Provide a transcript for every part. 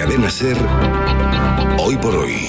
Cadena SER, Hoy por Hoy.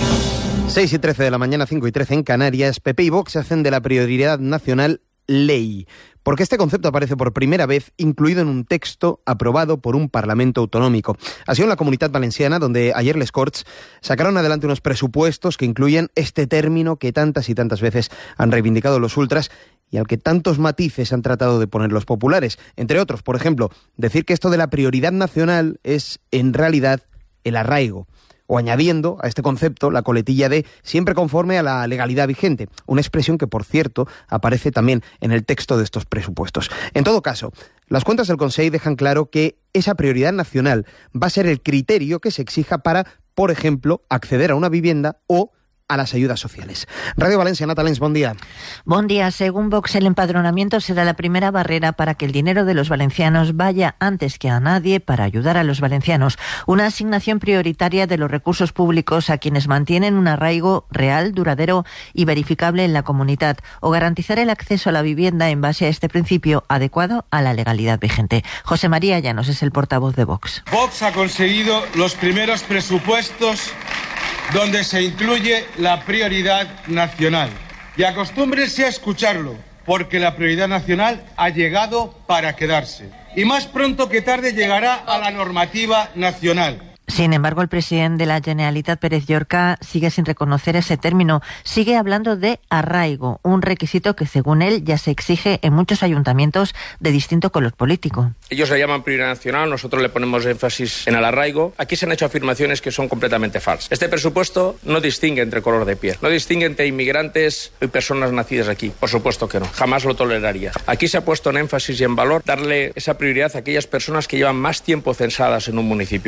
6:13 de la mañana, 5:13 en Canarias. PP y Vox hacen de la prioridad nacional ley, porque este concepto aparece por primera vez incluido en un texto aprobado por un Parlamento autonómico. Ha sido en la Comunitat Valenciana, donde ayer les Corts sacaron adelante unos presupuestos que incluyen este término que tantas y tantas veces han reivindicado los ultras y al que tantos matices han tratado de poner los populares. Entre otros, por ejemplo, decir que esto de la prioridad nacional es, en realidad, el arraigo, o añadiendo a este concepto la coletilla de siempre conforme a la legalidad vigente, una expresión que, por cierto, aparece también en el texto de estos presupuestos. En todo caso, las cuentas del Consell dejan claro que esa prioridad nacional va a ser el criterio que se exija para, por ejemplo, acceder a una vivienda o a las ayudas sociales. Radio Valencia, Natalens, buen día. Buen día. Según Vox, el empadronamiento será la primera barrera para que el dinero de los valencianos vaya antes que a nadie para ayudar a los valencianos. Una asignación prioritaria de los recursos públicos a quienes mantienen un arraigo real, duradero y verificable en la comunidad, o garantizar el acceso a la vivienda en base a este principio adecuado a la legalidad vigente. José María Llanos es el portavoz de Vox. Vox ha conseguido los primeros presupuestos donde se incluye la prioridad nacional. Y acostúmbrense a escucharlo, porque la prioridad nacional ha llegado para quedarse. Y más pronto que tarde llegará a la normativa nacional. Sin embargo, el presidente de la Generalitat, Pérez Llorca, sigue sin reconocer ese término. Sigue hablando de arraigo, un requisito que, según él, ya se exige en muchos ayuntamientos de distinto color político. Ellos le llaman prioridad nacional, nosotros le ponemos énfasis en el arraigo. Aquí se han hecho afirmaciones que son completamente falsas. Este presupuesto no distingue entre color de piel, no distingue entre inmigrantes y personas nacidas aquí. Por supuesto que no, jamás lo toleraría. Aquí se ha puesto en énfasis y en valor darle esa prioridad a aquellas personas que llevan más tiempo censadas en un municipio.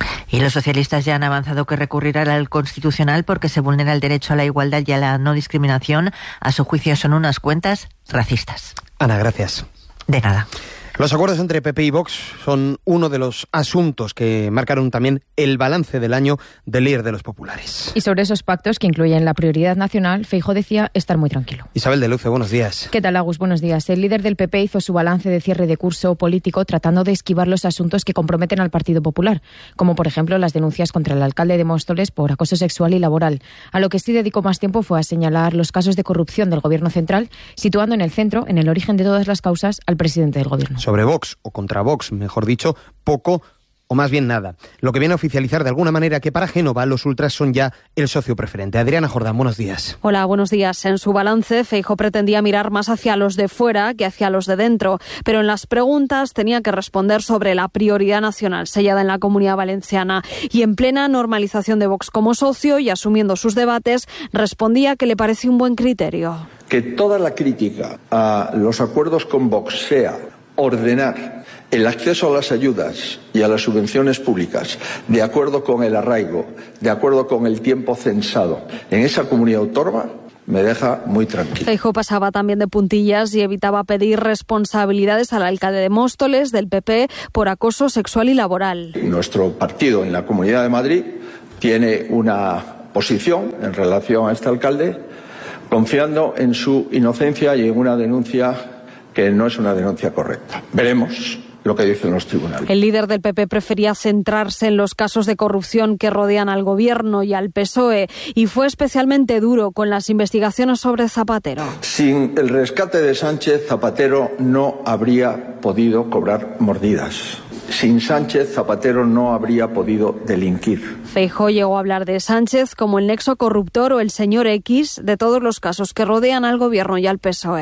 Y los socialistas ya han avanzado que recurrirán al Constitucional porque se vulnera el derecho a la igualdad y a la no discriminación. A su juicio son unas cuentas racistas. Ana, gracias. De nada. Los acuerdos entre PP y Vox son uno de los asuntos que marcaron también el balance del año del líder de los populares. Y sobre esos pactos que incluyen la prioridad nacional, Feijóo decía estar muy tranquilo. Isabel de Luce, buenos días. ¿Qué tal, Agus? Buenos días. El líder del PP hizo su balance de cierre de curso político tratando de esquivar los asuntos que comprometen al Partido Popular, como por ejemplo las denuncias contra el alcalde de Móstoles por acoso sexual y laboral. A lo que sí dedicó más tiempo fue a señalar los casos de corrupción del Gobierno central, situando en el centro, en el origen de todas las causas, al presidente del Gobierno. Sobre Vox, o contra Vox, mejor dicho, poco o más bien nada. Lo que viene a oficializar de alguna manera que para Génova los ultras son ya el socio preferente. Adriana Jordán, buenos días. Hola, buenos días. En su balance, Feijóo pretendía mirar más hacia los de fuera que hacia los de dentro, pero en las preguntas tenía que responder sobre la prioridad nacional sellada en la Comunidad Valenciana y en plena normalización de Vox como socio y asumiendo sus debates, respondía que le parecía un buen criterio. Que toda la crítica a los acuerdos con Vox sea ordenar el acceso a las ayudas y a las subvenciones públicas de acuerdo con el arraigo, de acuerdo con el tiempo censado en esa comunidad autónoma, me deja muy tranquilo. Feijóo pasaba también de puntillas y evitaba pedir responsabilidades al alcalde de Móstoles, del PP, por acoso sexual y laboral. Nuestro partido en la Comunidad de Madrid tiene una posición en relación a este alcalde, confiando en su inocencia y en una denuncia que no es una denuncia correcta. Veremos lo que dicen los tribunales. El líder del PP prefería centrarse en los casos de corrupción que rodean al Gobierno y al PSOE y fue especialmente duro con las investigaciones sobre Zapatero. Sin el rescate de Sánchez, Zapatero no habría podido cobrar mordidas. Sin Sánchez, Zapatero no habría podido delinquir. Feijóo llegó a hablar de Sánchez como el nexo corruptor o el señor X de todos los casos que rodean al Gobierno y al PSOE.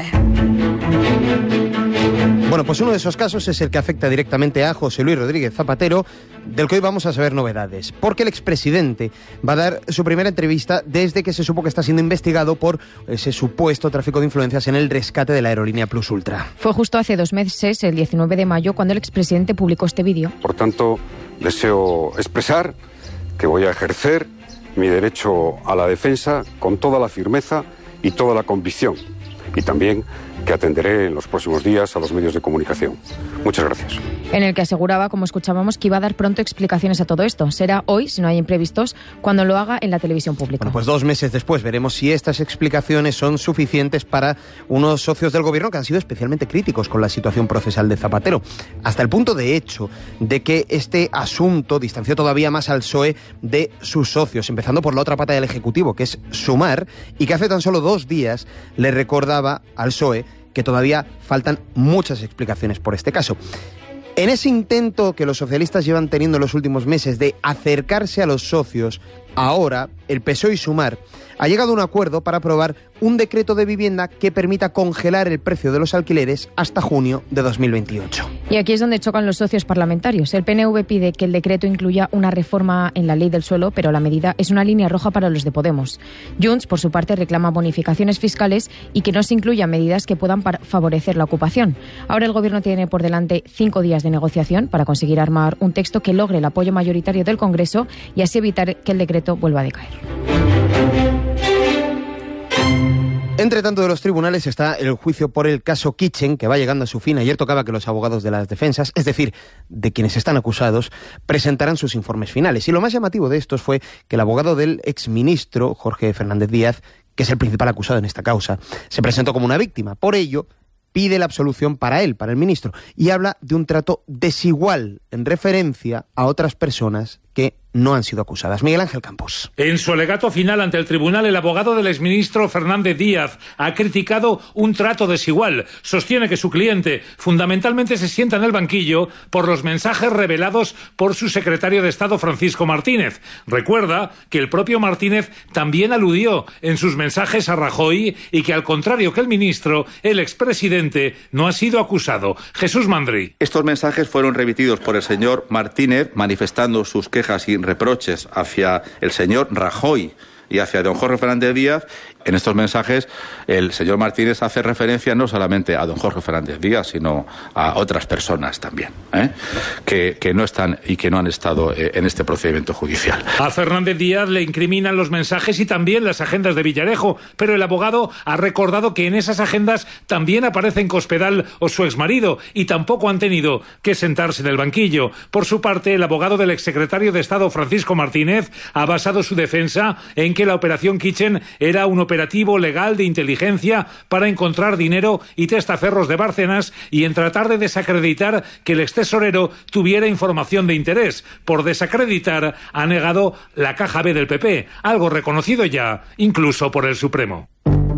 Bueno, pues uno de esos casos es el que afecta directamente a José Luis Rodríguez Zapatero, del que hoy vamos a saber novedades, porque el expresidente va a dar su primera entrevista desde que se supo que está siendo investigado por ese supuesto tráfico de influencias en el rescate de la aerolínea Plus Ultra. Fue justo hace 2 meses, el 19 de mayo, cuando el expresidente publicó este vídeo. Por tanto, deseo expresar que voy a ejercer mi derecho a la defensa con toda la firmeza y toda la convicción. Y también que atenderé en los próximos días a los medios de comunicación. Muchas gracias. En el que aseguraba, como escuchábamos, que iba a dar pronto explicaciones a todo esto. Será hoy, si no hay imprevistos, cuando lo haga en la televisión pública. Bueno, pues 2 meses después veremos si estas explicaciones son suficientes para unos socios del gobierno que han sido especialmente críticos con la situación procesal de Zapatero. Hasta el punto, de hecho, de que este asunto distanció todavía más al PSOE de sus socios, empezando por la otra pata del Ejecutivo, que es Sumar, y que hace tan solo 2 días le recordaba al PSOE que todavía faltan muchas explicaciones por este caso. En ese intento que los socialistas llevan teniendo en los últimos meses de acercarse a los socios, ahora el PSOE y Sumar ha llegado a un acuerdo para aprobar un decreto de vivienda que permita congelar el precio de los alquileres hasta junio de 2028. Y aquí es donde chocan los socios parlamentarios. El PNV pide que el decreto incluya una reforma en la ley del suelo, pero la medida es una línea roja para los de Podemos. Junts, por su parte, reclama bonificaciones fiscales y que no se incluyan medidas que puedan favorecer la ocupación. Ahora el Gobierno tiene por delante 5 días de negociación para conseguir armar un texto que logre el apoyo mayoritario del Congreso y así evitar que el decreto vuelva a decaer. Entre tanto, de los tribunales está el juicio por el caso Kitchen, que va llegando a su fin. Ayer tocaba que los abogados de las defensas, es decir, de quienes están acusados, presentaran sus informes finales. Y lo más llamativo de estos fue que el abogado del exministro, Jorge Fernández Díaz, que es el principal acusado en esta causa, se presentó como una víctima. Por ello, pide la absolución para él, para el ministro, y habla de un trato desigual en referencia a otras personas que no han sido acusadas. Miguel Ángel Campos. En su alegato final ante el tribunal, el abogado del exministro Fernández Díaz ha criticado un trato desigual. Sostiene que su cliente fundamentalmente se sienta en el banquillo por los mensajes revelados por su secretario de Estado, Francisco Martínez. Recuerda que el propio Martínez también aludió en sus mensajes a Rajoy y que, al contrario que el ministro, el expresidente no ha sido acusado. Jesús Mandri. Estos mensajes fueron remitidos por el señor Martínez manifestando sus quejas y reproches hacia el señor Rajoy y hacia don Jorge Fernández Díaz. En estos mensajes el señor Martínez hace referencia no solamente a don Jorge Fernández Díaz, sino a otras personas también, que no están y que no han estado en este procedimiento judicial. A Fernández Díaz le incriminan los mensajes y también las agendas de Villarejo, pero el abogado ha recordado que en esas agendas también aparecen Cospedal o su exmarido y tampoco han tenido que sentarse en el banquillo. Por su parte, el abogado del exsecretario de Estado, Francisco Martínez, ha basado su defensa en que la operación Kitchen era un operativo legal de inteligencia para encontrar dinero y testaferros de Bárcenas y en tratar de desacreditar que el extesorero tuviera información de interés. Por desacreditar, ha negado la caja B del PP, algo reconocido ya incluso por el Supremo.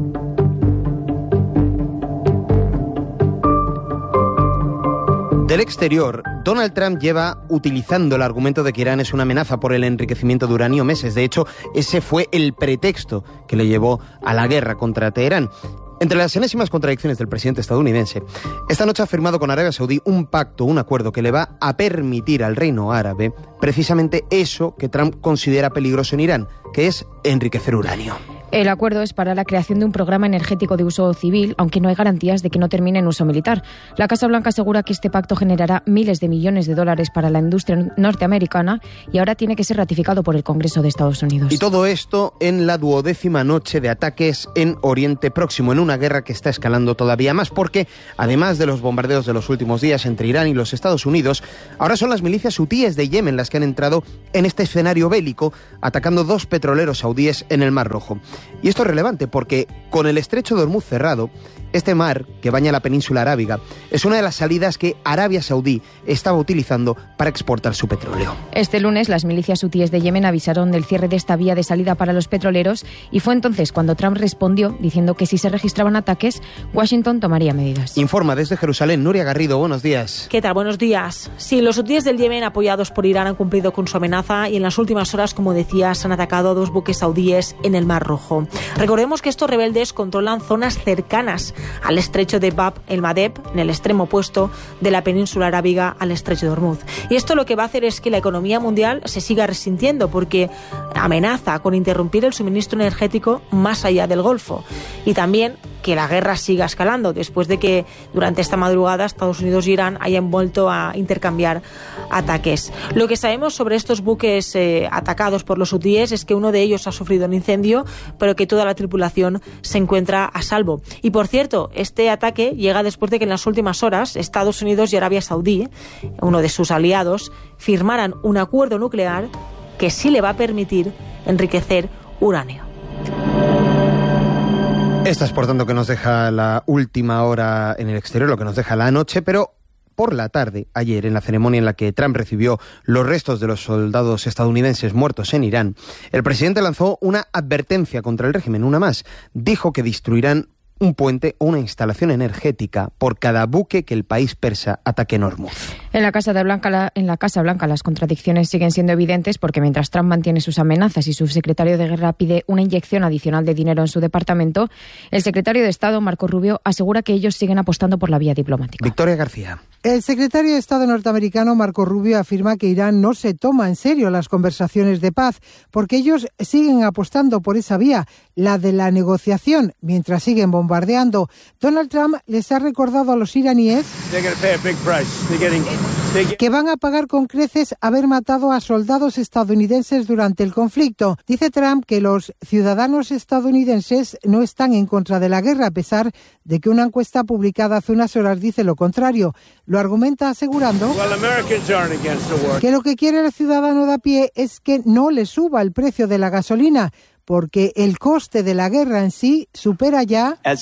Del exterior, Donald Trump lleva utilizando el argumento de que Irán es una amenaza por el enriquecimiento de uranio meses. De hecho, ese fue el pretexto que le llevó a la guerra contra Teherán. Entre las enésimas contradicciones del presidente estadounidense, esta noche ha firmado con Arabia Saudí un pacto, un acuerdo que le va a permitir al reino árabe precisamente eso que Trump considera peligroso en Irán, que es enriquecer uranio. El acuerdo es para la creación de un programa energético de uso civil, aunque no hay garantías de que no termine en uso militar. La Casa Blanca asegura que este pacto generará miles de millones de dólares para la industria norteamericana y ahora tiene que ser ratificado por el Congreso de Estados Unidos. Y todo esto en la 12ª noche de ataques en Oriente Próximo, en una guerra que está escalando todavía más, porque además de los bombardeos de los últimos días entre Irán y los Estados Unidos, ahora son las milicias hutíes de Yemen las que han entrado en este escenario bélico, atacando 2 petroleros saudíes en el Mar Rojo. Y esto es relevante porque con el estrecho de Hormuz cerrado, este mar que baña la península arábiga es una de las salidas que Arabia Saudí estaba utilizando para exportar su petróleo. Este lunes las milicias hutíes de Yemen avisaron del cierre de esta vía de salida para los petroleros y fue entonces cuando Trump respondió diciendo que si se registraban ataques, Washington tomaría medidas. Informa desde Jerusalén Nuria Garrido, buenos días. ¿Qué tal? Buenos días. Sí, los hutíes del Yemen apoyados por Irán han cumplido con su amenaza y en las últimas horas, como decías, han atacado a 2 buques saudíes en el Mar Rojo. Recordemos que estos rebeldes controlan zonas cercanas al estrecho de Bab el-Mandeb, en el extremo opuesto de la península arábiga al estrecho de Hormuz. Y esto lo que va a hacer es que la economía mundial se siga resintiendo porque amenaza con interrumpir el suministro energético más allá del Golfo. Y también que la guerra siga escalando, después de que durante esta madrugada Estados Unidos y Irán hayan vuelto a intercambiar ataques. Lo que sabemos sobre estos buques atacados por los hutíes es que uno de ellos ha sufrido un incendio, pero que toda la tripulación se encuentra a salvo. Y por cierto, este ataque llega después de que en las últimas horas Estados Unidos y Arabia Saudí, uno de sus aliados, firmaran un acuerdo nuclear que sí le va a permitir enriquecer uranio. Esta es, por tanto, que nos deja la última hora en el exterior, lo que nos deja la noche, pero por la tarde, ayer, en la ceremonia en la que Trump recibió los restos de los soldados estadounidenses muertos en Irán, el presidente lanzó una advertencia contra el régimen, una más. Dijo que destruirán un puente o una instalación energética por cada buque que el país persa ataque en Hormuz. En la Casa Blanca las contradicciones siguen siendo evidentes porque mientras Trump mantiene sus amenazas y su secretario de Guerra pide una inyección adicional de dinero en su departamento, el secretario de Estado, Marco Rubio, asegura que ellos siguen apostando por la vía diplomática. Victoria García. El secretario de Estado norteamericano, Marco Rubio, afirma que Irán no se toma en serio las conversaciones de paz porque ellos siguen apostando por esa vía, la de la negociación, mientras siguen bombardeando. Donald Trump les ha recordado a los iraníes que van a pagar con creces haber matado a soldados estadounidenses durante el conflicto. Dice Trump que los ciudadanos estadounidenses no están en contra de la guerra, a pesar de que una encuesta publicada hace unas horas dice lo contrario. Lo argumenta asegurando que lo que quiere el ciudadano de a pie es que no le suba el precio de la gasolina, porque el coste de la guerra en sí supera ya los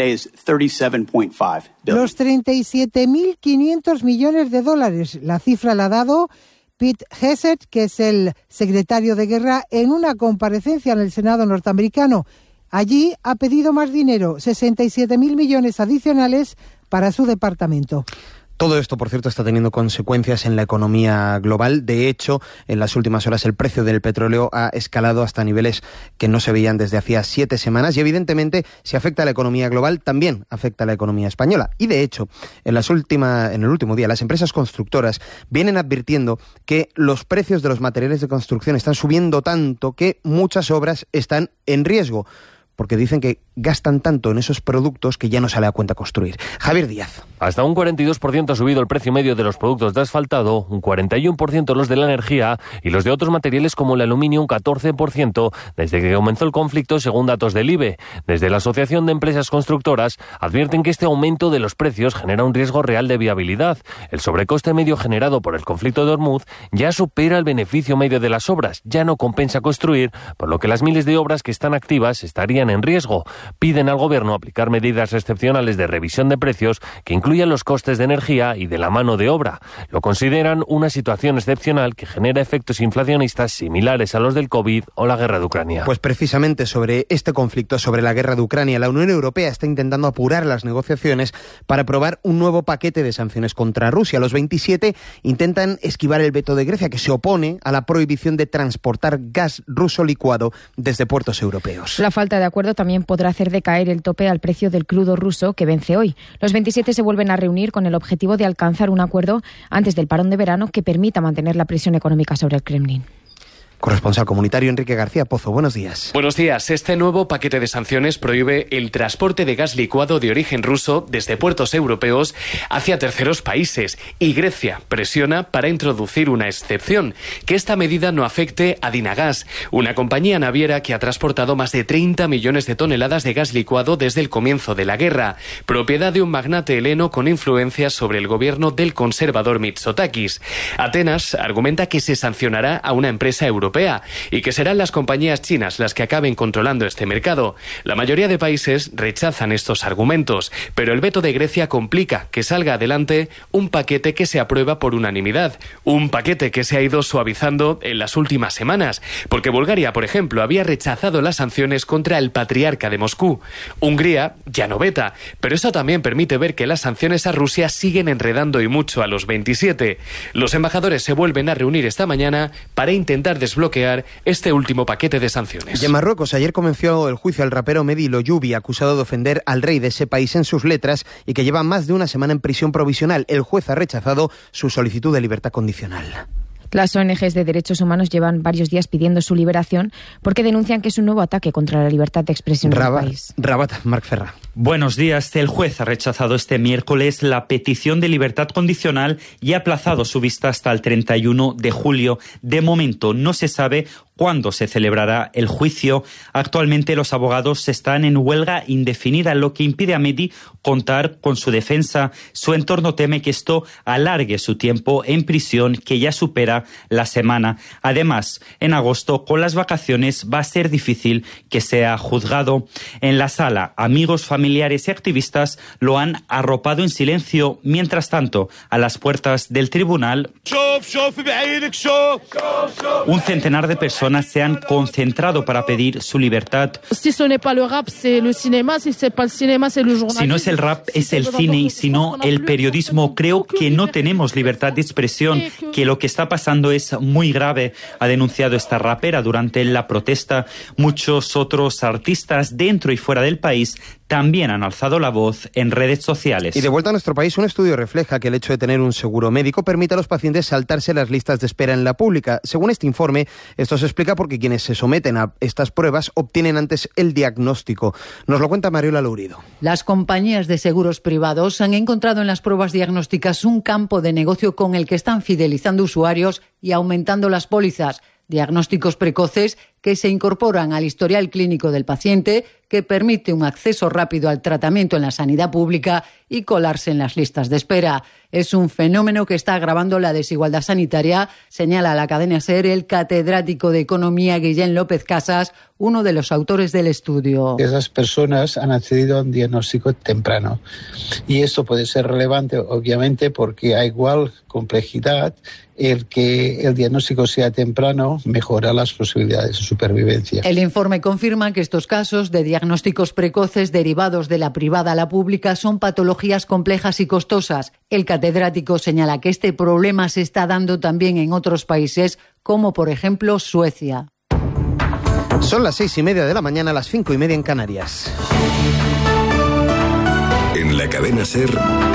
37.500 millones de dólares. La cifra la ha dado Pete Hegseth, que es el secretario de Guerra, en una comparecencia en el Senado norteamericano. Allí ha pedido más dinero, 67.000 millones adicionales para su departamento. Todo esto, por cierto, está teniendo consecuencias en la economía global. De hecho, en las últimas horas el precio del petróleo ha escalado hasta niveles que no se veían desde hacía 7 semanas y, evidentemente, si afecta a la economía global, también afecta a la economía española. Y, de hecho, en el último día, las empresas constructoras vienen advirtiendo que los precios de los materiales de construcción están subiendo tanto que muchas obras están en riesgo, porque dicen que gastan tanto en esos productos que ya no sale a cuenta construir. Javier Díaz. Hasta un 42% ha subido el precio medio de los productos de asfaltado, un 41% los de la energía y los de otros materiales como el aluminio un 14% desde que comenzó el conflicto, según datos del IBE. Desde la Asociación de Empresas Constructoras advierten que este aumento de los precios genera un riesgo real de viabilidad. El sobrecoste medio generado por el conflicto de Hormuz ya supera el beneficio medio de las obras, ya no compensa construir, por lo que las miles de obras que están activas estarían en riesgo. Piden al Gobierno aplicar medidas excepcionales de revisión de precios que incluyan los costes de energía y de la mano de obra. Lo consideran una situación excepcional que genera efectos inflacionistas similares a los del COVID o la guerra de Ucrania. Pues precisamente sobre este conflicto, sobre la guerra de Ucrania, la Unión Europea está intentando apurar las negociaciones para aprobar un nuevo paquete de sanciones contra Rusia. Los 27 intentan esquivar el veto de Grecia, que se opone a la prohibición de transportar gas ruso licuado desde puertos europeos. La falta de acuerdo también podrá hacer decaer el tope al precio del crudo ruso que vence hoy. Los 27 se vuelven a reunir con el objetivo de alcanzar un acuerdo antes del parón de verano que permita mantener la presión económica sobre el Kremlin. Corresponsal comunitario Enrique García Pozo, buenos días. Buenos días. Este nuevo paquete de sanciones prohíbe el transporte de gas licuado de origen ruso desde puertos europeos hacia terceros países y Grecia presiona para introducir una excepción, que esta medida no afecte a Dinagas, una compañía naviera que ha transportado más de 30 millones de toneladas de gas licuado desde el comienzo de la guerra, propiedad de un magnate heleno con influencias sobre el gobierno del conservador Mitsotakis. Atenas argumenta que se sancionará a una empresa europea y que serán las compañías chinas las que acaben controlando este mercado. La mayoría de países rechazan estos argumentos, pero el veto de Grecia complica que salga adelante un paquete que se aprueba por unanimidad, un paquete que se ha ido suavizando en las últimas semanas, porque Bulgaria, por ejemplo, había rechazado las sanciones contra el patriarca de Moscú. Hungría ya no veta, pero eso también permite ver que las sanciones a Rusia siguen enredando y mucho a los 27. Los embajadores se vuelven a reunir esta mañana para intentar desbloquear este último paquete de sanciones. Y en Marruecos ayer comenzó el juicio al rapero Mehdi Loubi, acusado de ofender al rey de ese país en sus letras y que lleva más de una semana en prisión provisional. El juez ha rechazado su solicitud de libertad condicional. Las ONGs de derechos humanos llevan varios días pidiendo su liberación porque denuncian que es un nuevo ataque contra la libertad de expresión en el país. Rabat, Marc Ferrà. Buenos días. El juez ha rechazado este miércoles la petición de libertad condicional y ha aplazado su vista hasta el 31 de julio. De momento no se sabe cuándo se celebrará el juicio. Actualmente los abogados están en huelga indefinida, lo que impide a Mehdi contar con su defensa. Su entorno teme que esto alargue su tiempo en prisión, que ya supera la semana. Además, en agosto, con las vacaciones, va a ser difícil que sea juzgado. En la sala, amigos, familiares y activistas lo han arropado en silencio. Mientras tanto, a las puertas del tribunal, un centenar de personas se han concentrado para pedir su libertad. Si no es el rap, es el cine, y si no, el periodismo. Creo que no tenemos libertad de expresión, que lo que está pasando es muy grave, ha denunciado esta rapera durante la protesta. Muchos otros artistas dentro y fuera del país también han alzado la voz en redes sociales. Y de vuelta a nuestro país, un estudio refleja que el hecho de tener un seguro médico permite a los pacientes saltarse las listas de espera en la pública. Según este informe, esto se explica porque quienes se someten a estas pruebas obtienen antes el diagnóstico. Nos lo cuenta Mariola Lourido. Las compañías de seguros privados han encontrado en las pruebas diagnósticas un campo de negocio con el que están fidelizando usuarios y aumentando las pólizas. Diagnósticos precoces que se incorporan al historial clínico del paciente, que permite un acceso rápido al tratamiento en la sanidad pública y colarse en las listas de espera. Es un fenómeno que está agravando la desigualdad sanitaria, señala la cadena SER el catedrático de Economía Guillén López Casas, uno de los autores del estudio. Esas personas han accedido a un diagnóstico temprano y esto puede ser relevante, obviamente, porque a igual complejidad, el que el diagnóstico sea temprano mejora las posibilidades de supervivencia. El informe confirma que estos casos de diagnósticos precoces derivados de la privada a la pública son patologías complejas y costosas. El catedrático señala que este problema se está dando también en otros países, como por ejemplo Suecia. Son las 6:30 de la mañana, las 5:30 en Canarias. En la cadena SER,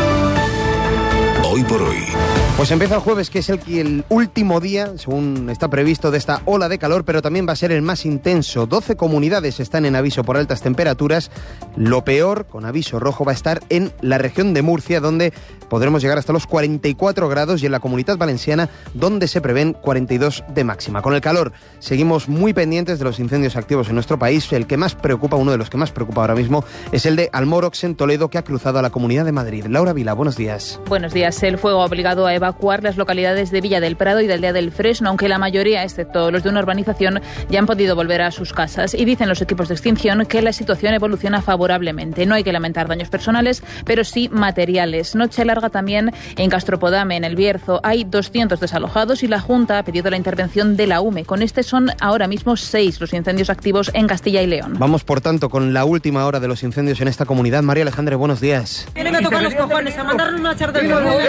Hoy por Hoy. Pues empieza el jueves, que es el último día, según está previsto, de esta ola de calor, pero también va a ser el más intenso. 12 comunidades están en aviso por altas temperaturas. Lo peor, con aviso rojo, va a estar en la región de Murcia, donde podremos llegar hasta los 44 grados, y en la Comunidad Valenciana, donde se prevén 42 de máxima. Con el calor, seguimos muy pendientes de los incendios activos en nuestro país. El que más preocupa, uno de los que más preocupa ahora mismo, es el de Almorox, en Toledo, que ha cruzado a la Comunidad de Madrid. Laura Vila, buenos días. Buenos días. El fuego ha obligado a evacuar las localidades de Villa del Prado y de Aldea del Fresno, aunque la mayoría, excepto los de una urbanización, ya han podido volver a sus casas. Y dicen los equipos de extinción que la situación evoluciona favorablemente. No hay que lamentar daños personales, pero sí materiales. Noche larga también en Castropodame, en El Bierzo. Hay 200 desalojados y la Junta ha pedido la intervención de la UME. Con este son ahora mismo 6 los incendios activos en Castilla y León. Vamos, por tanto, con la última hora de los incendios en esta comunidad. María Alejandra, buenos días. Tienen que tocar los cojones, a mandarnos una charla del fuego.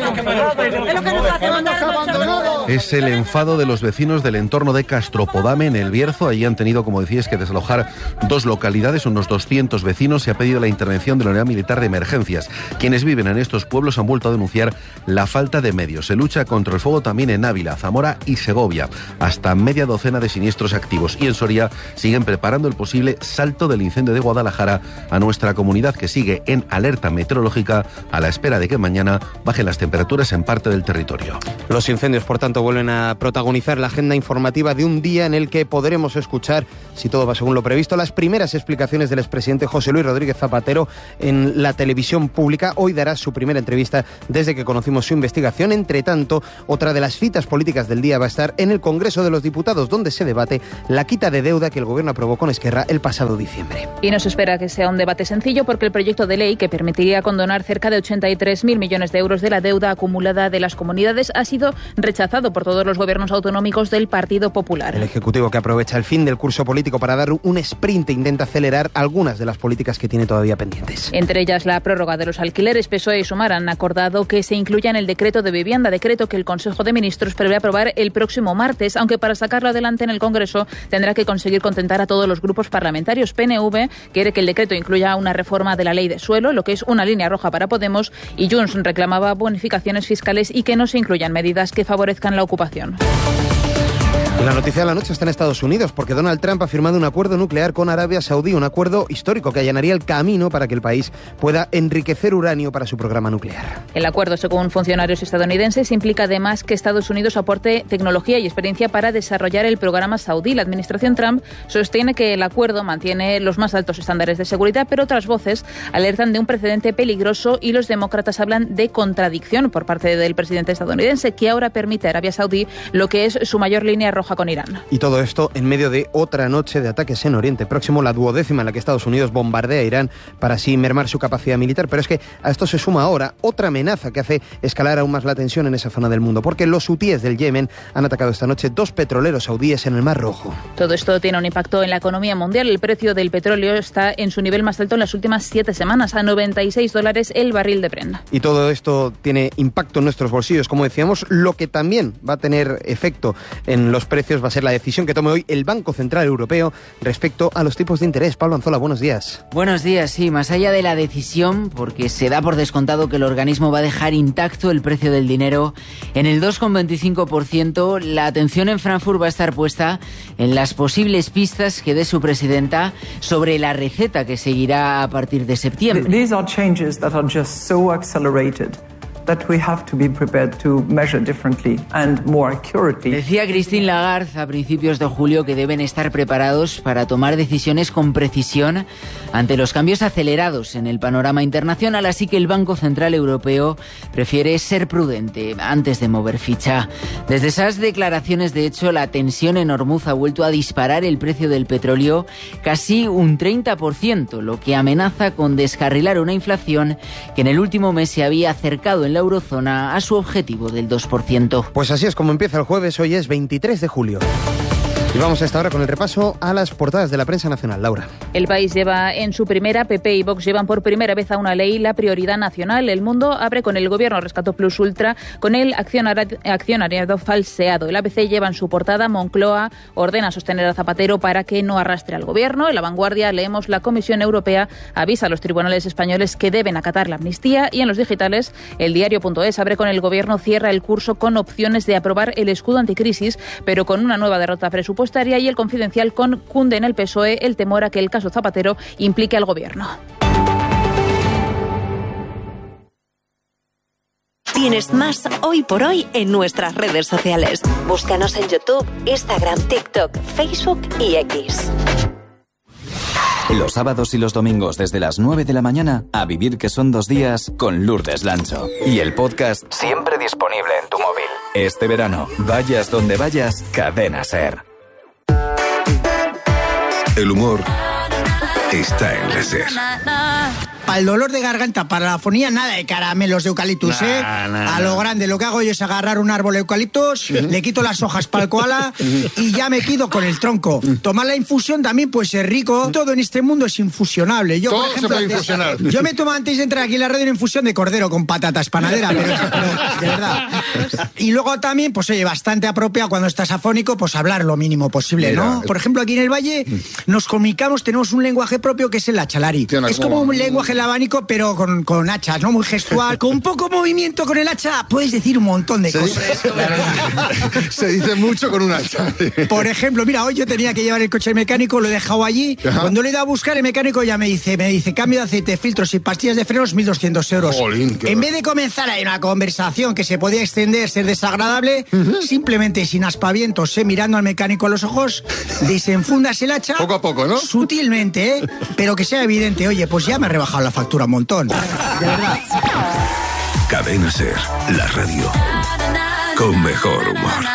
Es el enfado de los vecinos del entorno de Castropodame, en El Bierzo. Allí han tenido, como decíais, que desalojar 2 localidades, unos 200 vecinos. Se ha pedido la intervención de la Unidad Militar de Emergencias. Quienes viven en estos pueblos han vuelto a denunciar la falta de medios. Se lucha contra el fuego también en Ávila, Zamora y Segovia. Hasta media docena de siniestros activos. Y en Soria siguen preparando el posible salto del incendio de Guadalajara a nuestra comunidad, que sigue en alerta meteorológica a la espera de que mañana bajen las temperaturas en parte del territorio. Los incendios, por tanto, vuelven a protagonizar la agenda informativa de un día en el que podremos escuchar, si todo va según lo previsto, las primeras explicaciones del expresidente José Luis Rodríguez Zapatero en la televisión pública. Hoy dará su primera entrevista desde que conocimos su investigación. Entre tanto, otra de las citas políticas del día va a estar en el Congreso de los Diputados, donde se debate la quita de deuda que el Gobierno aprobó con Esquerra el pasado diciembre. Y no se espera que sea un debate sencillo, porque el proyecto de ley que permitiría condonar cerca de 83.000 millones de euros de la deuda acumulada de las comunidades ha sido rechazado por todos los gobiernos autonómicos del Partido Popular. El Ejecutivo, que aprovecha el fin del curso político para dar un sprint, intenta acelerar algunas de las políticas que tiene todavía pendientes. Entre ellas la prórroga de los alquileres. PSOE y Sumar han acordado que se incluya en el decreto de vivienda, decreto que el Consejo de Ministros prevé aprobar el próximo martes, aunque para sacarlo adelante en el Congreso tendrá que conseguir contentar a todos los grupos parlamentarios. PNV quiere que el decreto incluya una reforma de la ley de suelo, lo que es una línea roja para Podemos, y Junts reclamaba bonificaciones fiscales y que no se incluyan medidas que favorezcan la ocupación. La noticia de la noche está en Estados Unidos porque Donald Trump ha firmado un acuerdo nuclear con Arabia Saudí, un acuerdo histórico que allanaría el camino para que el país pueda enriquecer uranio para su programa nuclear. El acuerdo, según funcionarios estadounidenses, implica además que Estados Unidos aporte tecnología y experiencia para desarrollar el programa saudí. La administración Trump sostiene que el acuerdo mantiene los más altos estándares de seguridad, pero otras voces alertan de un precedente peligroso y los demócratas hablan de contradicción por parte del presidente estadounidense, que ahora permite a Arabia Saudí lo que es su mayor línea roja con Irán. Y todo esto en medio de otra noche de ataques en Oriente Próximo, la 12ª en la que Estados Unidos bombardea a Irán para así mermar su capacidad militar. Pero es que a esto se suma ahora otra amenaza que hace escalar aún más la tensión en esa zona del mundo, porque los hutíes del Yemen han atacado esta noche 2 petroleros saudíes en el Mar Rojo. Todo esto tiene un impacto en la economía mundial. El precio del petróleo está en su nivel más alto en las últimas 7 semanas, a $96 el barril de Brent. Y todo esto tiene impacto en nuestros bolsillos, como decíamos. Lo que también va a tener efecto en los precios va a ser la decisión que tome hoy el Banco Central Europeo respecto a los tipos de interés. Pablo Anzola, buenos días. Buenos días, sí, más allá de la decisión, porque se da por descontado que el organismo va a dejar intacto el precio del dinero en el 2,25%, la atención en Frankfurt va a estar puesta en las posibles pistas que dé su presidenta sobre la receta que seguirá a partir de septiembre. These are changes that are just so accelerated that we have to be prepared to measure differently and more accurately. Decía Christine Lagarde a principios de julio que deben estar preparados para tomar decisiones con precisión ante los cambios acelerados en el panorama internacional, así que el Banco Central Europeo prefiere ser prudente antes de mover ficha. Desde esas declaraciones, de hecho, la tensión en Hormuz ha vuelto a disparar el precio del petróleo casi un 30%, lo que amenaza con descarrilar una inflación que en el último mes se había acercado en la eurozona a su objetivo del 2%. Pues así es como empieza el jueves, hoy es 23 de julio. Y vamos a esta hora con el repaso a las portadas de la prensa nacional. Laura. El País lleva en su primera, PP y Vox llevan por primera vez a una ley la prioridad nacional. El Mundo abre con el Gobierno rescató Plus Ultra con el accionariado falseado. El ABC lleva en su portada Moncloa ordena sostener a Zapatero para que no arrastre al Gobierno. En La Vanguardia leemos la Comisión Europea avisa a los tribunales españoles que deben acatar la amnistía. Y en los digitales, el diario.es abre con el Gobierno cierra el curso con opciones de aprobar el escudo anticrisis, pero con una nueva derrota presupuestaria. Y el Confidencial cunde en el PSOE el temor a que el caso Zapatero implique al Gobierno. Tienes más Hoy por Hoy en nuestras redes sociales. Búscanos en YouTube, Instagram, TikTok, Facebook y X. Los sábados y los domingos desde las 9 de la mañana, a vivir que son 2 días con Lourdes Lancho. Y el podcast siempre disponible en tu móvil. Este verano, vayas donde vayas, Cadena SER. El humor está en la SER. Para el dolor de garganta, para la afonía, nada de caramelos de eucaliptus, A lo grande, lo que hago yo es agarrar un árbol de eucaliptus, le quito las hojas para el koala y ya me quedo con el tronco. Tomar la infusión también puede ser rico. Todo en este mundo es infusionable. Yo, todo por ejemplo, se puede infusionar. Yo me tomo antes de entrar aquí en la radio una infusión de cordero con patatas panadera, pero de verdad. Y luego también, pues oye, bastante apropiado cuando estás afónico, pues hablar lo mínimo posible, ¿no? Por ejemplo, aquí en el Valle nos comunicamos, tenemos un lenguaje propio que es el achalari. Es como un lenguaje el abanico, pero con hachas, ¿no? Muy gestual. Con poco movimiento con el hacha puedes decir un montón de cosas. Se dice mucho con un hacha. Por ejemplo, mira, hoy yo tenía que llevar el coche al mecánico, lo he dejado allí. Ajá. Cuando le he ido a buscar, el mecánico ya me dice, cambio de aceite, filtros y pastillas de frenos, 1.200 euros. Jolín, en vez de comenzar ahí una conversación que se podía extender, ser desagradable, simplemente sin aspavientos, mirando al mecánico a los ojos, desenfundas el hacha. Poco a poco, ¿no? Sutilmente, pero que sea evidente. Oye, pues ya me he rebajado la factura un montón. De verdad. Cadena SER, la radio con mejor humor.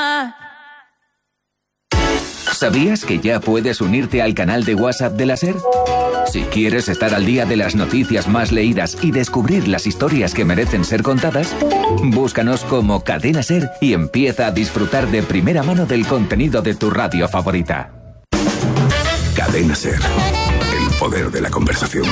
¿Sabías que ya puedes unirte al canal de WhatsApp de la SER? Si quieres estar al día de las noticias más leídas y descubrir las historias que merecen ser contadas, búscanos como Cadena SER y empieza a disfrutar de primera mano del contenido de tu radio favorita. Cadena SER, el poder de la conversación.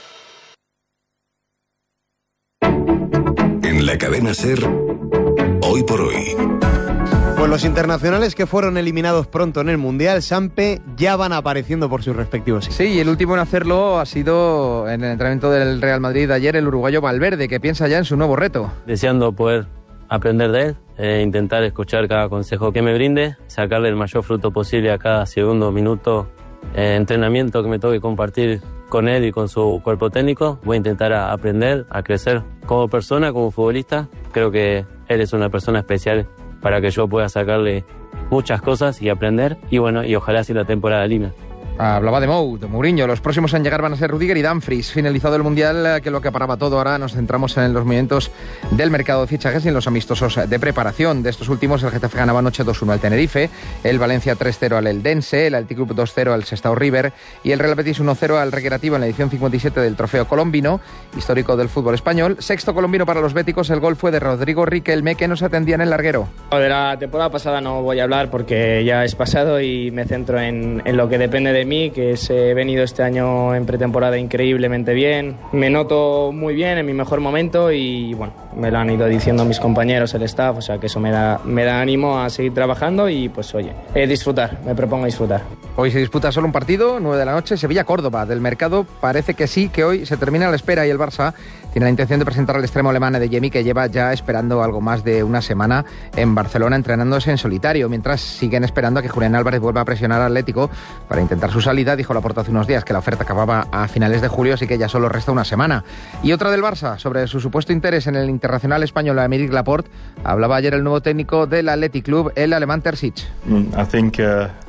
En la Cadena SER, hoy Hoy por hoy. Pues los internacionales que fueron eliminados pronto en el Mundial, Sampe, ya van apareciendo por sus respectivos. Sí, y el último en hacerlo ha sido en el entrenamiento del Real Madrid ayer el uruguayo Valverde, que piensa ya en su nuevo reto. Deseando poder aprender de él, intentar escuchar cada consejo que me brinde, sacarle el mayor fruto posible a cada segundo, minuto, entrenamiento que me toque compartir con él y con su cuerpo técnico. Voy a intentar aprender, a crecer como persona, como futbolista. Creo que él es una persona especial para que yo pueda sacarle muchas cosas y aprender, y bueno, y ojalá si la temporada linda. Hablaba de Mourinho. Los próximos en llegar van a ser Rudiger y Dumfries. Finalizado el Mundial, que lo que acaparaba todo, ahora nos centramos en los movimientos del mercado de fichajes y en los amistosos de preparación. De estos últimos, el Getafe ganaba anoche 2-1 al Tenerife, el Valencia 3-0 al Eldense, el Athletic Club 2-0 al Sestao River y el Real Betis 1-0 al Recreativo en la edición 57 del Trofeo Colombino, histórico del fútbol español. Sexto colombino para los béticos, el gol fue de Rodrigo Riquelme, que no se atendía en el larguero. De la temporada pasada no voy a hablar porque ya es pasado y me centro en lo que depende de mí, que es he venido este año en pretemporada increíblemente bien. Me noto muy bien, en mi mejor momento, y bueno, me lo han ido diciendo mis compañeros, el staff, o sea que eso me da ánimo a seguir trabajando y pues oye, disfrutar, me propongo disfrutar. Hoy se disputa solo un partido, 9 de la noche, Sevilla-Córdoba. Del mercado parece que sí, que hoy se termina la espera y el Barça tiene la intención de presentar al extremo alemán de Adeyemi, que lleva ya esperando algo más de una semana en Barcelona entrenándose en solitario, mientras siguen esperando a que Julián Álvarez vuelva a presionar al Atlético para intentar su salida. Dijo Laporta hace unos días que la oferta acababa a finales de julio, así que ya solo resta una semana. Y otra del Barça, sobre su supuesto interés en el internacional español Aymeric Laporte, hablaba ayer el nuevo técnico del Athletic Club, el alemán Terzic. I think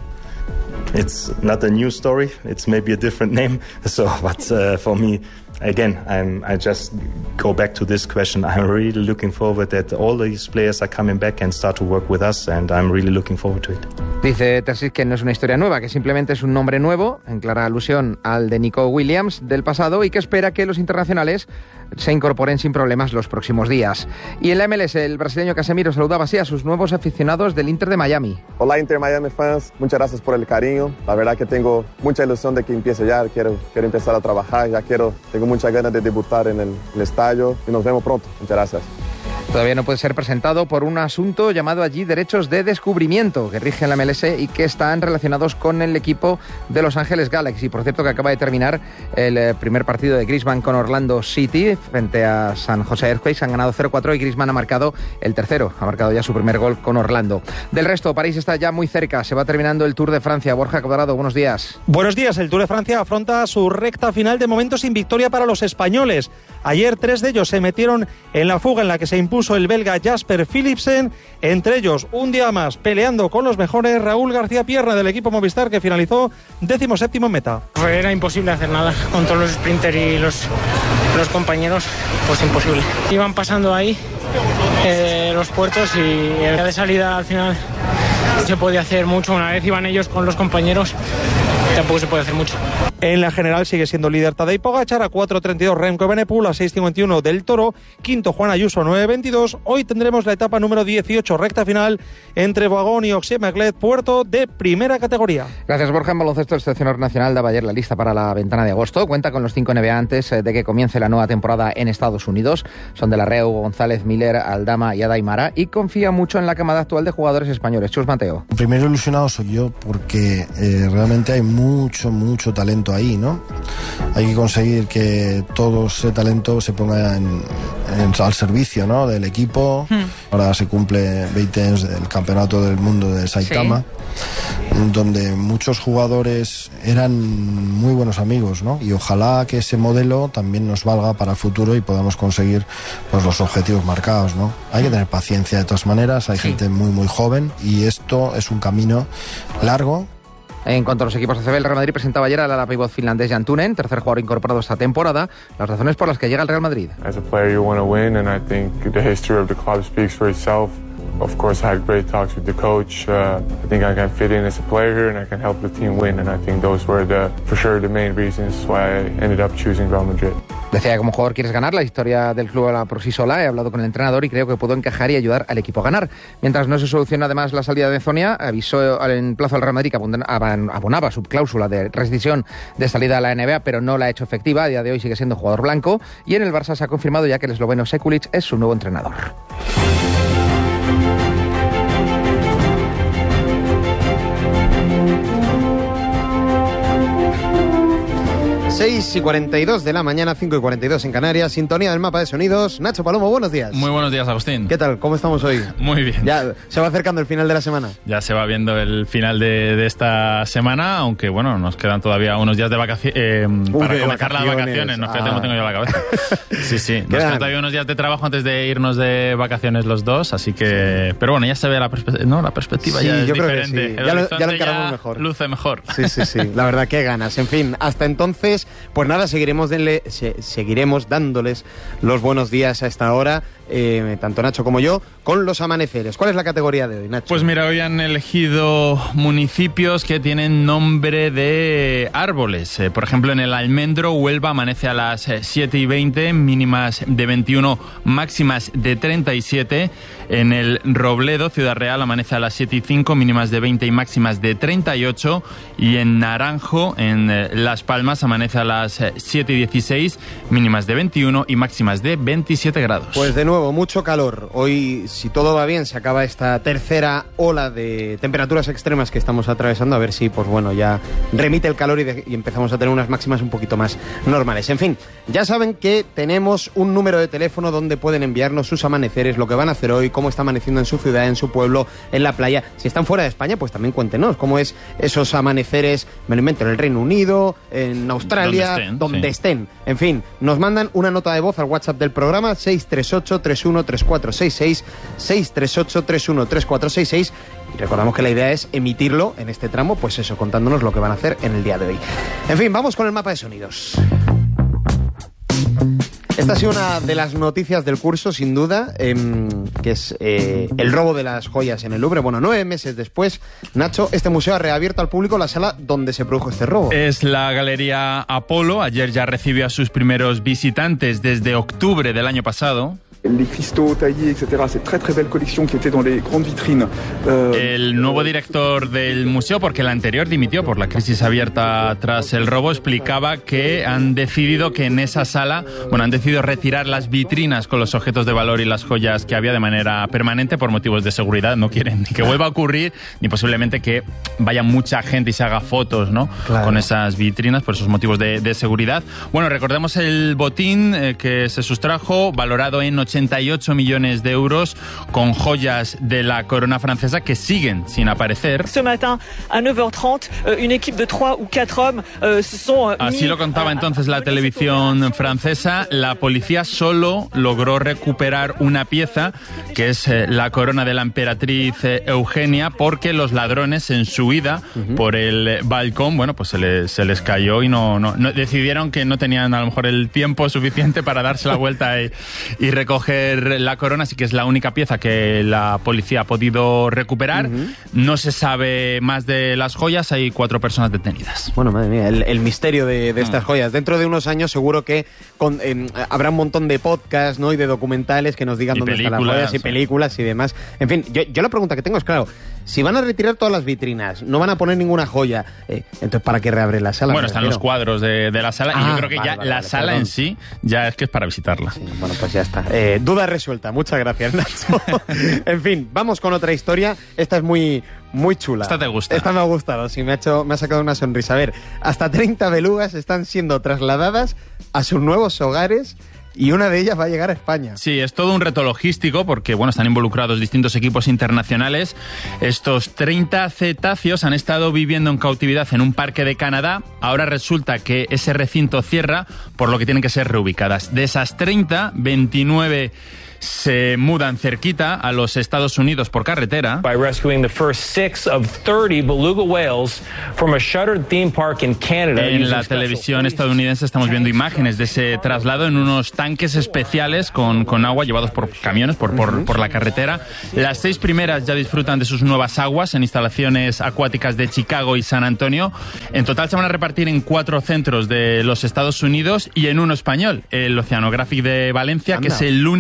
it's not a new story, it's maybe a different name, but for me, again, I just go back to this question. I'm really looking forward that all these players are coming back and start to work with us, and I'm really looking forward to it. Dice Terzic que no es una historia nueva, que simplemente es un nombre nuevo, en clara alusión al de Nico Williams del pasado, y que espera que los internacionales se incorporen sin problemas los próximos días. Y en la MLS, el brasileño Casemiro saludaba así a sus nuevos aficionados del Inter de Miami. Hola Inter Miami fans, muchas gracias por el cariño. La verdad que tengo mucha ilusión de que empiece ya, quiero empezar a trabajar, tengo muchas ganas de debutar en el estadio y nos vemos pronto. Muchas gracias. Todavía no puede ser presentado por un asunto llamado allí derechos de descubrimiento que rigen la MLS y que están relacionados con el equipo de Los Ángeles Galaxy. Por cierto, que acaba de terminar el primer partido de Griezmann con Orlando City frente a San José Earthquakes. Han ganado 0-4 y Griezmann ha marcado el tercero. Ha marcado ya su primer gol con Orlando. Del resto, París está ya muy cerca. Se va terminando el Tour de Francia. Borja Cuadrado, buenos días. Buenos días. El Tour de Francia afronta su recta final, de momento sin victoria para los españoles. Ayer 3 de ellos se metieron en la fuga en la que se impuso el belga Jasper Philipsen, entre ellos un día más peleando con los mejores Raúl García Pierna del equipo Movistar, que finalizó 17º en meta. Era imposible hacer nada con todos los sprinters y los compañeros, pues imposible. Iban pasando ahí los puertos y de salida al final se podía hacer mucho. Una vez iban ellos con los compañeros, tampoco se puede hacer mucho. En la general sigue siendo líder Tadej Pogačar a 4.32, Remco Evenepoel a 6.51 del Toro, quinto Juan Ayuso 9.22. Hoy tendremos la etapa número 18, recta final entre Boagón y Oxy-Merglet, puerto de primera categoría. Gracias, Borja. En baloncesto, el seleccionador nacional daba ayer la lista para la ventana de agosto. Cuenta con los 5 NBA antes de que comience la nueva temporada en Estados Unidos. Son de la Rea, Hugo González, Miller, Aldama y Adaimara, y confía mucho en la camada actual de jugadores españoles. Chus Mateo. El primero ilusionado soy yo, porque realmente hay mucho talento ahí, ¿no? Hay que conseguir que todo ese talento se ponga al servicio, ¿no?, del equipo. Ahora se cumple 20 años del Campeonato del Mundo de Saitama, donde muchos jugadores eran muy buenos amigos, ¿no? Y ojalá que ese modelo también nos valga para el futuro y podamos conseguir pues los objetivos marcados, ¿no? Hay que tener paciencia de todas maneras, hay gente muy joven y esto es un camino largo. En cuanto a los equipos ACB, el Real Madrid presentaba ayer al ala pívot finlandés Jan Tunen, tercer jugador incorporado esta temporada. Las razones por las que llega al Real Madrid. As a player you want to win, and I think the history of the club speaks for itself. Of course, I had great talks with the coach. I think I can fit in as a player here and I can help the team win. And I think those were for sure the main reasons why I ended up choosing Real Madrid. Decía que como jugador quieres ganar, la historia del club habla por sí sola. He hablado con el entrenador y creo que puedo encajar y ayudar al equipo a ganar. Mientras no se soluciona además la salida de Zonia, avisó en plazo al Real Madrid que abonaba su cláusula de rescisión de salida a la NBA, pero no la ha hecho efectiva. A día de hoy sigue siendo jugador blanco y en el Barça se ha confirmado ya que el esloveno Sekulic es su nuevo entrenador. 6:42 de la mañana, 5:42 en Canarias, sintonía del mapa de sonidos. Nacho Palomo, buenos días. Muy buenos días, Agustín. ¿Qué tal? ¿Cómo estamos hoy? Muy bien. Ya se va acercando el final de la semana. Ya se va viendo el final de esta semana, aunque bueno, nos quedan todavía unos días de vacaciones para comenzar las vacaciones. No, fíjate cómo tengo yo la cabeza. Sí. Nos quedan todavía unos días de trabajo antes de irnos de vacaciones los dos, así que... Pero bueno, ya se ve la perspectiva, sí, ya es yo diferente. Creo que sí. Ya lo encaramos mejor. Luce mejor. Sí. La verdad, qué ganas. En fin, hasta entonces, pues nada, seguiremos dándoles los buenos días a esta hora, tanto Nacho como yo, con los amaneceres. ¿Cuál es la categoría de hoy, Nacho? Pues mira, hoy han elegido municipios que tienen nombre de árboles. Por ejemplo, en el Almendro, Huelva, amanece a las 7:20, mínimas de 21, máximas de 37. En el Robledo, Ciudad Real, amanece a las 7:05, mínimas de 20 y máximas de 38. Y en Naranjo, en Las Palmas, amanece a las 7:16, mínimas de 21 y máximas de 27 grados. Pues de nuevo, mucho calor. Hoy, si todo va bien, se acaba esta tercera ola de temperaturas extremas que estamos atravesando, a ver si, pues bueno, ya remite el calor y empezamos a tener unas máximas un poquito más normales. En fin, ya saben que tenemos un número de teléfono donde pueden enviarnos sus amaneceres, lo que van a hacer hoy, cómo está amaneciendo en su ciudad, en su pueblo, en la playa. Si están fuera de España, pues también cuéntenos cómo es esos amaneceres, me lo invento, en el Reino Unido, en Australia, donde estén. En fin, nos mandan una nota de voz al WhatsApp del programa, 638-313466, 638-313466, y recordamos que la idea es emitirlo en este tramo, pues eso, contándonos lo que van a hacer en el día de hoy. En fin, vamos con el mapa de sonidos. Esta ha sido una de las noticias del curso, sin duda, que es el robo de las joyas en el Louvre. Bueno, 9 meses después, Nacho, este museo ha reabierto al público la sala donde se produjo este robo. Es la Galería Apolo. Ayer ya recibió a sus primeros visitantes desde octubre del año pasado. Les cristaux taillés, etc. C'est très belle collection qui était dans les grandes vitrines. El nuevo director del museo, porque el anterior dimitió por la crisis abierta tras el robo, explicaba que han decidido que en esa sala, han decidido retirar las vitrinas con los objetos de valor y las joyas que había de manera permanente por motivos de seguridad. No quieren ni que vuelva a ocurrir, ni posiblemente que vaya mucha gente y se haga fotos, ¿no? Claro. Con esas vitrinas por esos motivos de seguridad. Bueno, recordemos el botín que se sustrajo, valorado en 88 millones de euros, con joyas de la corona francesa que siguen sin aparecer. Ce matin, a 9h30, une équipe de 3 ou 4 hommes se sont Así lo contaba entonces la televisión francesa. La policía solo logró recuperar una pieza, que es la corona de la emperatriz Eugenia, porque los ladrones en su huida por el balcón, pues se les cayó y no decidieron que no tenían a lo mejor el tiempo suficiente para darse la vuelta y recoger la corona, así que es la única pieza que la policía ha podido recuperar. No se sabe más de las joyas, hay 4 personas detenidas. Bueno, madre mía, el misterio de estas joyas. Dentro de unos años seguro que habrá un montón de podcasts, ¿no? Y de documentales que nos digan dónde están las joyas y películas y demás. En fin, yo la pregunta que tengo es, claro, si van a retirar todas las vitrinas, no van a poner ninguna joya, entonces ¿para qué reabre la sala? Bueno, están los cuadros de la sala y yo creo que la sala en sí ya es que es para visitarla. Sí, bueno, pues ya está. Duda resuelta. Muchas gracias, Nacho. En fin, vamos con otra historia. Esta es muy chula. Esta te gusta. Esta me ha gustado, sí, me ha sacado una sonrisa. A ver, hasta 30 belugas están siendo trasladadas a sus nuevos hogares y una de ellas va a llegar a España. Sí, es todo un reto logístico porque, están involucrados distintos equipos internacionales. Estos 30 cetáceos han estado viviendo en cautividad en un parque de Canadá. Ahora resulta que ese recinto cierra, por lo que tienen que ser reubicadas. De esas 30, 29 se mudan cerquita a los Estados Unidos por carretera. By rescuing the first 6 of 30 beluga whales from a shuttered theme park in Canada. En la televisión estadounidense estamos viendo imágenes de ese traslado en unos tanques especiales con agua llevados por camiones por la carretera. Las 6 primeras ya disfrutan de sus nuevas aguas en instalaciones acuáticas de Chicago y San Antonio. En total se van a repartir en 4 centros de los Estados Unidos y en uno español, el Oceanographic de Valencia, que es el único centro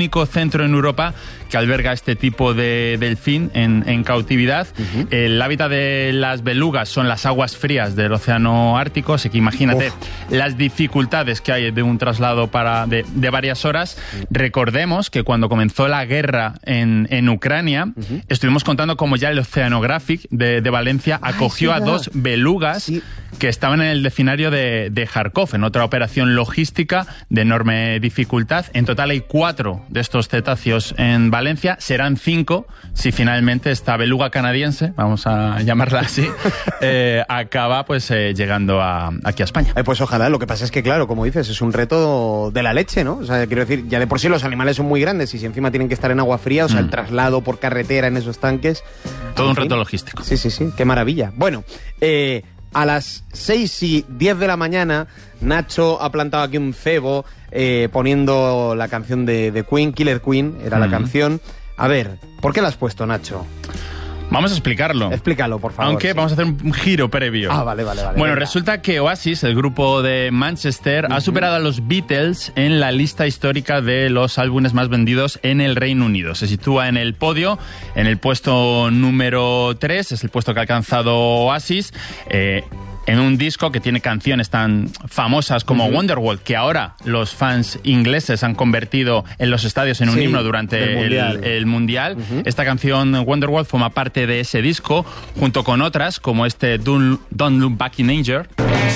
centro en Europa que alberga este tipo de delfín en cautividad. El hábitat de las belugas son las aguas frías del océano Ártico, así que imagínate las dificultades que hay de un traslado de varias horas. Recordemos que cuando comenzó la guerra en Ucrania, estuvimos contando cómo ya el Oceanographic de Valencia acogió a 2 belugas que estaban en el delfinario de Kharkov, en otra operación logística de enorme dificultad. En total hay 4 de estos cetáceos en Valencia, serán 5 si finalmente esta beluga canadiense, vamos a llamarla así, acaba pues llegando aquí a España. Pues ojalá. Lo que pasa es que, claro, como dices, es un reto de la leche, ¿no? O sea, quiero decir, ya de por sí los animales son muy grandes y si encima tienen que estar en agua fría, o sea, el traslado por carretera en esos tanques... Todo un reto logístico. Sí, qué maravilla. Bueno, a las 6:10 de la mañana, Nacho ha plantado aquí un cebo poniendo la canción de Queen, Killer Queen, era la canción. A ver, ¿por qué la has puesto, Nacho? Vamos a explicarlo. Explícalo, por favor. Aunque vamos a hacer un giro previo. Vale. Bueno, venga. resulta que Oasis, el grupo de Manchester, ha superado a los Beatles en la lista histórica de los álbumes más vendidos en el Reino Unido. Se sitúa en el podio, en el puesto número 3, es el puesto que ha alcanzado Oasis, en un disco que tiene canciones tan famosas como Wonderwall, que ahora los fans ingleses han convertido en los estadios en un himno durante el Mundial. Esta canción, Wonderwall, forma parte de ese disco, junto con otras como este Don't Look Back in Anger.